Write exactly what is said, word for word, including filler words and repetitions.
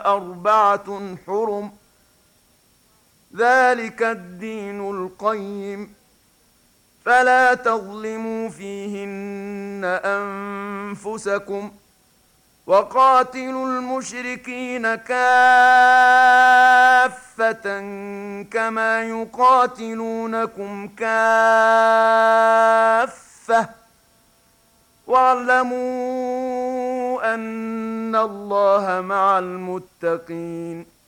أربعة حرم ذلك الدين القيم فلا تظلموا فيهن أنفسكم وقاتلوا المشركين كافة كما يقاتلونكم كافة واعلموا أن الله مع المتقين